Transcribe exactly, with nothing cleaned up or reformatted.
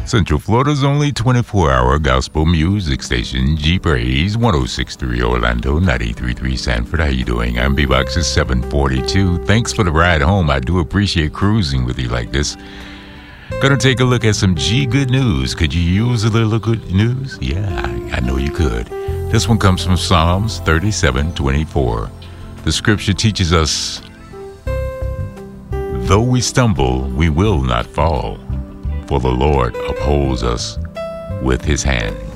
Central Florida's only twenty-four hour gospel music station, G Praise, one oh six point three Orlando, ninety-three point three Sanford. How you doing? I'm B-Box at seven forty-two. Thanks for the ride home. I do appreciate cruising with you like this. Gonna take a look at some G good news. Could you use a little good news? Yeah, I, I know you could. This one comes from Psalms thirty-seven twenty-four. The scripture teaches us, though we stumble, we will not fall, for the Lord upholds us with his hand.